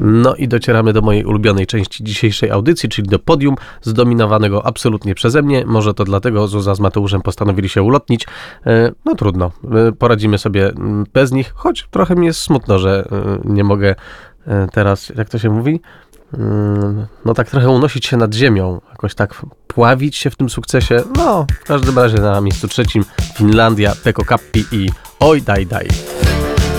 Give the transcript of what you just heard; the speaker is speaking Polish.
No i docieramy do mojej ulubionej części dzisiejszej audycji, czyli do podium, zdominowanego absolutnie przeze mnie. Może to dlatego Zuza z Mateuszem postanowili się ulotnić. No trudno, poradzimy sobie bez nich, choć trochę mi jest smutno, że nie mogę teraz, jak to się mówi, no tak trochę unosić się nad ziemią, jakoś tak pławić się w tym sukcesie. No, w każdym razie na miejscu trzecim Finlandia, Pekko Kappi i Oj Daj Daj.